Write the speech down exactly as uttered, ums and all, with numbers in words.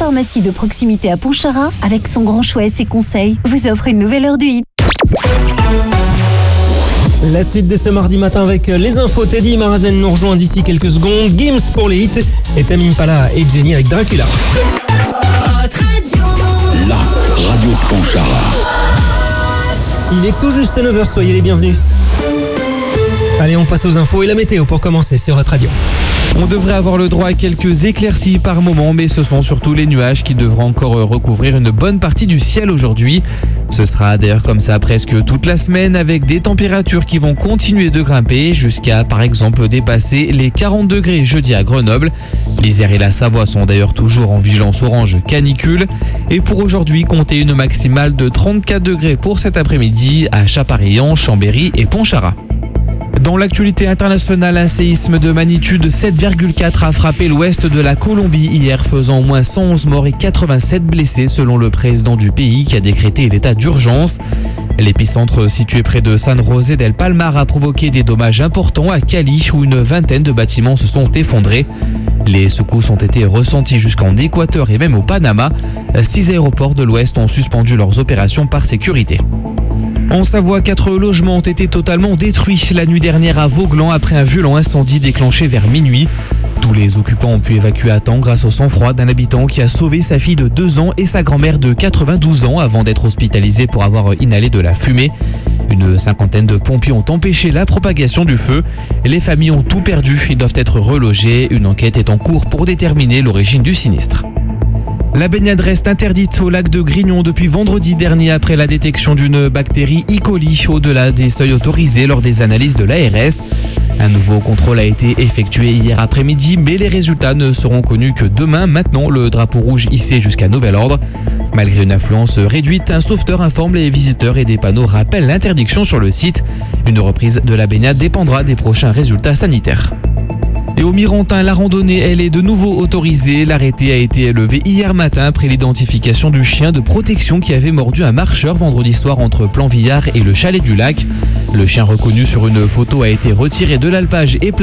pharmacie de proximité à Pontcharra, avec son grand choix et ses conseils, vous offre une nouvelle heure du hit. La suite de ce mardi matin avec les infos. Teddy Marazen nous rejoint d'ici quelques secondes. Gims pour les hits et Tamim Pala et Jenny avec Dracula. La radio de Pontcharra. Il est tout juste neuf heures, soyez les bienvenus. Allez, on passe aux infos et la météo pour commencer sur Hot Radio. On devrait avoir le droit à quelques éclaircies par moment, mais ce sont surtout les nuages qui devront encore recouvrir une bonne partie du ciel aujourd'hui. Ce sera d'ailleurs comme ça presque toute la semaine, avec des températures qui vont continuer de grimper jusqu'à par exemple dépasser les quarante degrés jeudi à Grenoble. L'Isère et la Savoie sont d'ailleurs toujours en vigilance orange canicule. Et pour aujourd'hui, comptez une maximale de trente-quatre degrés pour cet après-midi à Chaparillan, Chambéry et Pontcharra. Dans l'actualité internationale, un séisme de magnitude sept virgule quatre a frappé l'ouest de la Colombie hier, faisant au moins cent onze morts et quatre-vingt-sept blessés selon le président du pays qui a décrété l'état d'urgence. L'épicentre situé près de San José del Palmar a provoqué des dommages importants à Cali où une vingtaine de bâtiments se sont effondrés. Les secousses ont été ressenties jusqu'en Équateur et même au Panama. Six aéroports de l'ouest ont suspendu leurs opérations par sécurité. En Savoie, quatre logements ont été totalement détruits la nuit dernière à Vauglan après un violent incendie déclenché vers minuit. Tous les occupants ont pu évacuer à temps grâce au sang-froid d'un habitant qui a sauvé sa fille de deux ans et sa grand-mère de quatre-vingt-douze ans avant d'être hospitalisés pour avoir inhalé de la fumée. Une cinquantaine de pompiers ont empêché la propagation du feu. Les familles ont tout perdu, ils doivent être relogés. Une enquête est en cours pour déterminer l'origine du sinistre. La baignade reste interdite au lac de Grignon depuis vendredi dernier après la détection d'une bactérie E. coli au-delà des seuils autorisés lors des analyses de l'A R S. Un nouveau contrôle a été effectué hier après-midi, mais les résultats ne seront connus que demain. Maintenant, le drapeau rouge hissé jusqu'à nouvel ordre. Malgré une affluence réduite, un sauveteur informe les visiteurs et des panneaux rappellent l'interdiction sur le site. Une reprise de la baignade dépendra des prochains résultats sanitaires. Et au Mirontin, la randonnée, elle est de nouveau autorisée. L'arrêté a été élevé hier matin après l'identification du chien de protection qui avait mordu un marcheur vendredi soir entre Plan-Villard et le chalet du lac. Le chien reconnu sur une photo a été retiré de l'alpage et